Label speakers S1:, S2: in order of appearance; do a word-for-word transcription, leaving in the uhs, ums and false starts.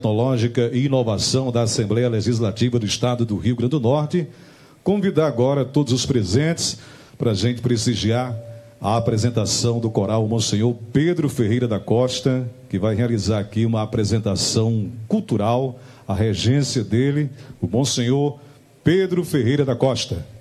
S1: Tecnológica e Inovação da Assembleia Legislativa do Estado do Rio Grande do Norte, convidar agora todos os presentes para a gente prestigiar a apresentação do coral Monsenhor Pedro Ferreira da Costa, que vai realizar aqui uma apresentação cultural, a regência dele, o Monsenhor Pedro Ferreira da Costa.